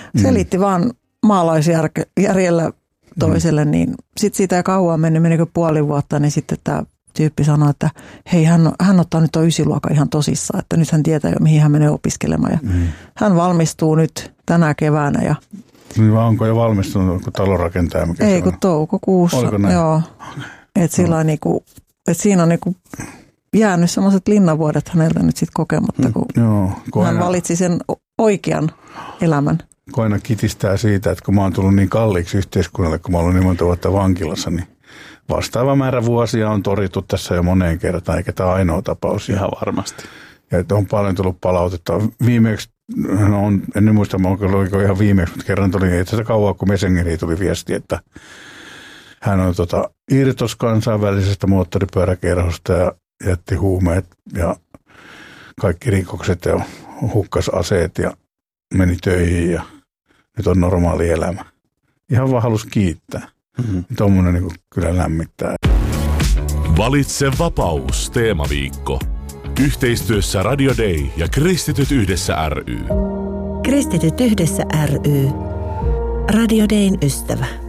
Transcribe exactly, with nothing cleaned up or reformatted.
Selitti mm. vaan maalaisjärjellä toiselle, mm. niin sitten siitä ei kauan mennyt, menikö puoli vuotta, niin sitten tämä tyyppi sanoi, että hei, hän, hän ottaa nyt tuon ysiluokan ihan tosissaan, että nyt hän tietää jo, mihin hän menee opiskelemaan. Ja mm. hän valmistuu nyt tänä keväänä. Ja niin vaan onko jo valmistunut joku talonrakentaja? Ei, kun toukokuussa. Oliko näin? Joo. Että sillä niinku, et siinä on niinku jäänyt sellaiset linnavuodet häneltä nyt sitten kokematta, kun Joo, koina, hän valitsi sen oikean elämän. Koina kitistää siitä, että kun mä oon tullut niin kalliiksi yhteiskunnalle, kun mä oon ollut niin monta vuotta vankilassa, niin vastaava määrä vuosia on torittu tässä jo moneen kertaan, eikä tämä ainoa tapaus. Ihan varmasti. Ja että on paljon tullut palautetta. Viimeksi, no on, en muista, oliko ihan viimeksi, mutta kerran tuli itse asiassa kauan, kun Messengeriin tuli viesti, että hän on tota, irtos kansainvälisestä moottoripyöräkerhosta ja jätti huumeet ja kaikki rikokset ja hukkas aseet ja meni töihin ja nyt on normaali elämä. Ihan vaan halusi kiittää. Mm-hmm. Tuommoinen niin kyllä lämmittää. Valitse vapaus -teemaviikko. Yhteistyössä Radio Day ja Kristityt yhdessä ry. Kristityt yhdessä ry. Radio Dayn ystävä.